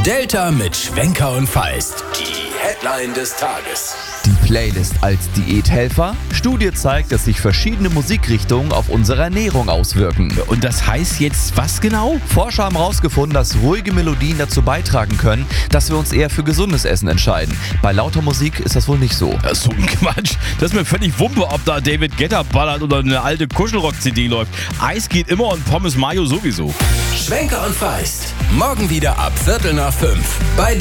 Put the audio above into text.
Delta mit Schwenker und Feist. Die Headline des Tages. Die Playlist als Diäthelfer? Studie zeigt, dass sich verschiedene Musikrichtungen auf unsere Ernährung auswirken. Und das heißt jetzt was genau? Forscher haben herausgefunden, dass ruhige Melodien dazu beitragen können, dass wir uns eher für gesundes Essen entscheiden. Bei lauter Musik ist das wohl nicht so. Das ist so ein Quatsch. Das ist mir völlig Wumpe, ob da David Guetta ballert oder eine alte Kuschelrock-CD läuft. Eis geht immer und Pommes Mayo sowieso. Schwenker und Feist. Morgen wieder ab 4:45 bei